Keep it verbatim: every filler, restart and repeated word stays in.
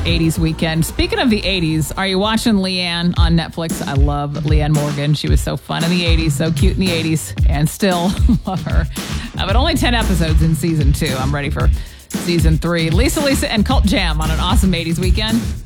eighties weekend. Speaking of the eighties, are you watching Leanne on Netflix? I love Leanne Morgan. She was so fun in the eighties, so cute in the eighties, and still love her. Uh, but only ten episodes in season two. I'm ready for season three. Lisa, Lisa, and Cult Jam on an awesome eighties weekend.